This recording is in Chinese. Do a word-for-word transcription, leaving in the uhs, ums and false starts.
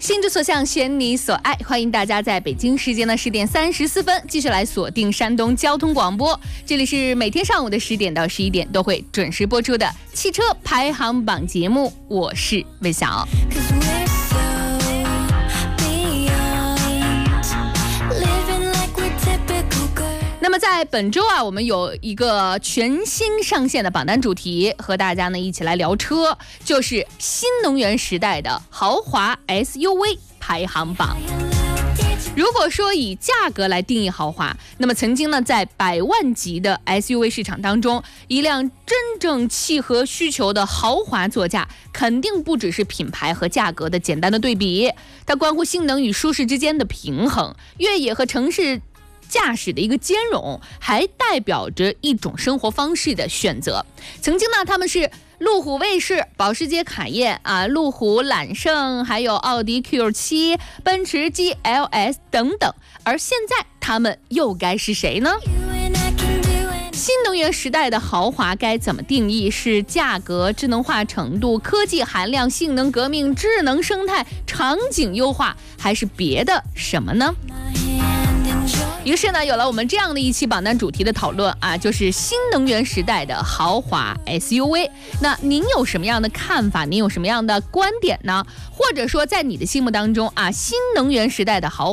心之所向，选你所爱，欢迎大家在北京时间的十点三十四分继续来锁定山东交通广播，这里是每天上午的十点到十一点都会准时播出的汽车排行榜节目，我是魏晓。那么在本周啊，我们有一个全新上线的榜单主题，和大家呢一起来聊车，就是新能源时代的豪华 S U V 排行榜。如果说以价格来定义豪华，那么曾经呢在百万级的 S U V 市场当中，一辆真正契合需求的豪华座驾，肯定不只是品牌和价格的简单的对比，它关乎性能与舒适之间的平衡，越野和城市驾驶的一个兼容，还代表着一种生活方式的选择。曾经呢，他们是路虎卫士、保时捷凯宴啊、路虎揽胜，还有奥迪 Q 七、奔驰 G L S 等等，而现在他们又该是谁呢？新能源时代的豪华该怎么定义？是价格、智能化程度、科技含量、性能革命、智能生态、场景优化，还是别的什么呢？于是呢，有了我们这样的一期榜单主题的讨论啊，就是新能源时代的豪华 S U V。那您有什么样的看法？您有什么样的观点呢？或者说，在你的心目当中啊，新能源时代的豪